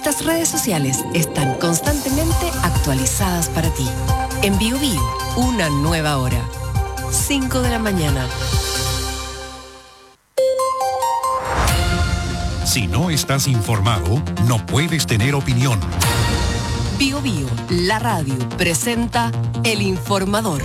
Nuestras redes sociales están constantemente actualizadas para ti. En Biobío, una nueva hora. 5 de la mañana. Si no estás informado, no puedes tener opinión. Biobío, la radio, presenta El Informador.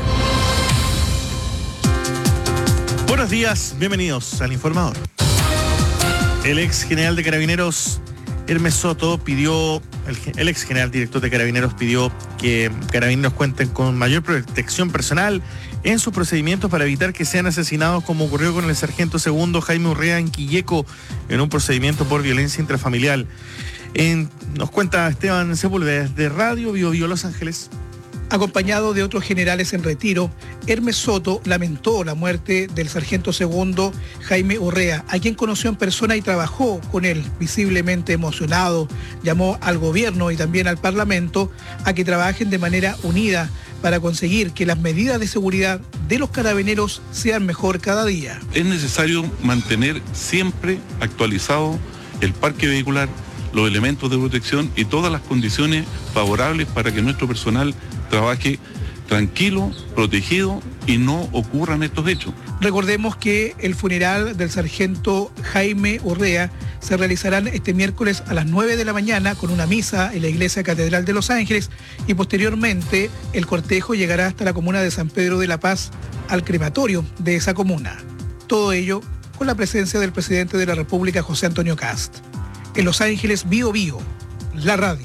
Buenos días, bienvenidos al Informador. El ex general de Carabineros, Hermes Soto, el ex general director de Carabineros pidió que Carabineros cuenten con mayor protección personal en sus procedimientos para evitar que sean asesinados, como ocurrió con el sargento segundo Jaime Urrea en Quilleco, en un procedimiento por violencia intrafamiliar. Nos cuenta Esteban Sepúlveda desde Radio Biobío Los Ángeles. Acompañado de otros generales en retiro, Hermes Soto lamentó la muerte del sargento segundo Jaime Urrea, a quien conoció en persona y trabajó con él. Visiblemente emocionado, llamó al gobierno y también al Parlamento a que trabajen de manera unida para conseguir que las medidas de seguridad de los carabineros sean mejor cada día. Es necesario mantener siempre actualizado el parque vehicular, los elementos de protección y todas las condiciones favorables para que nuestro personal trabaje tranquilo, protegido y no ocurran estos hechos. Recordemos que el funeral del sargento Jaime Urrea se realizará este miércoles a las 9 de la mañana con una misa en la Iglesia Catedral de Los Ángeles y posteriormente el cortejo llegará hasta la comuna de San Pedro de la Paz, al crematorio de esa comuna. Todo ello con la presencia del presidente de la República, José Antonio Kast. En Los Ángeles, Biobío, la radio.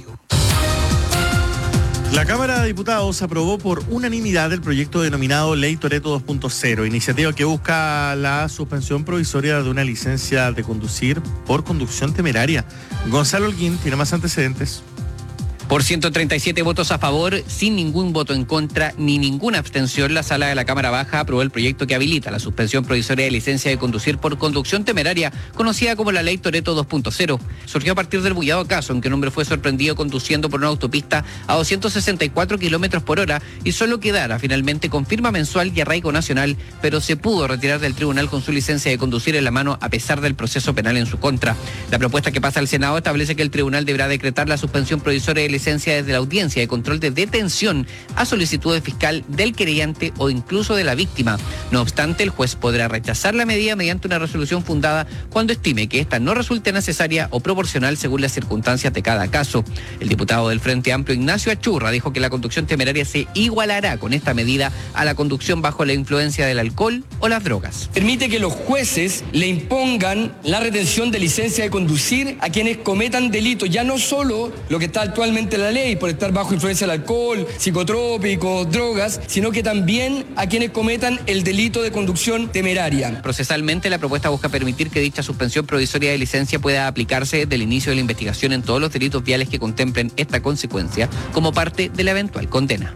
La Cámara de Diputados aprobó por unanimidad el proyecto denominado Ley Toretto 2.0, iniciativa que busca la suspensión provisoria de una licencia de conducir por conducción temeraria. Gonzalo Holguín tiene más antecedentes. Por 137 votos a favor, sin ningún voto en contra ni ninguna abstención, la Sala de la Cámara Baja aprobó el proyecto que habilita la suspensión provisoria de licencia de conducir por conducción temeraria, conocida como la Ley Toretto 2.0. Surgió a partir del bullado caso en que un hombre fue sorprendido conduciendo por una autopista a 264 kilómetros por hora y solo quedara finalmente con firma mensual y arraigo nacional, pero se pudo retirar del tribunal con su licencia de conducir en la mano a pesar del proceso penal en su contra. La propuesta que pasa al Senado establece que el tribunal deberá decretar la suspensión provisoria de licencia desde la audiencia de control de detención a solicitud de fiscal del querellante o incluso de la víctima. No obstante, el juez podrá rechazar la medida mediante una resolución fundada cuando estime que esta no resulte necesaria o proporcional según las circunstancias de cada caso. El diputado del Frente Amplio, Ignacio Achurra, dijo que la conducción temeraria se igualará con esta medida a la conducción bajo la influencia del alcohol o las drogas. Permite que los jueces le impongan la retención de licencia de conducir a quienes cometan delitos, ya no solo lo que está actualmente en la ley, por estar bajo influencia del alcohol, psicotrópicos, drogas, sino que también a quienes cometan el delito de conducción temeraria. Procesalmente, la propuesta busca permitir que dicha suspensión provisoria de licencia pueda aplicarse desde el inicio de la investigación en todos los delitos viales que contemplen esta consecuencia como parte de la eventual condena.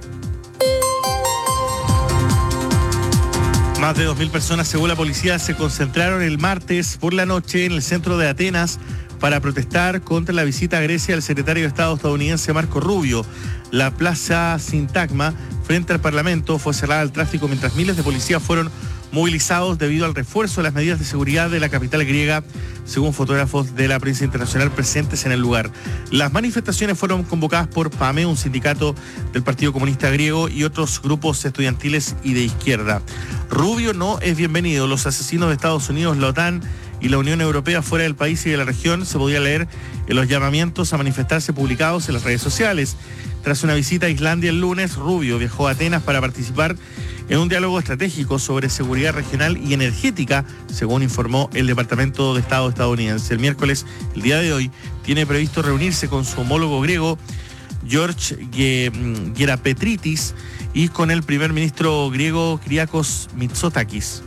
Más de 2.000 personas, según la policía, se concentraron el martes por la noche en el centro de Atenas para protestar contra la visita a Grecia del secretario de Estado estadounidense Marco Rubio. La plaza Sintagma, frente al Parlamento, fue cerrada al tráfico mientras miles de policías fueron movilizados debido al refuerzo de las medidas de seguridad de la capital griega, según fotógrafos de la prensa internacional presentes en el lugar. Las manifestaciones fueron convocadas por PAME, un sindicato del Partido Comunista Griego, y otros grupos estudiantiles y de izquierda. Rubio no es bienvenido. Los asesinos de Estados Unidos, la OTAN y la Unión Europea fuera del país y de la región, se podía leer en los llamamientos a manifestarse publicados en las redes sociales. Tras una visita a Islandia el lunes, Rubio viajó a Atenas para participar en un diálogo estratégico sobre seguridad regional y energética, según informó el Departamento de Estado estadounidense. El miércoles, el día de hoy, tiene previsto reunirse con su homólogo griego, George Gerapetritis, y con el primer ministro griego, Kyriakos Mitsotakis.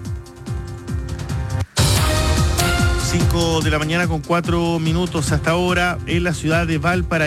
5 de la mañana con 4 minutos hasta ahora en la ciudad de Valparaíso.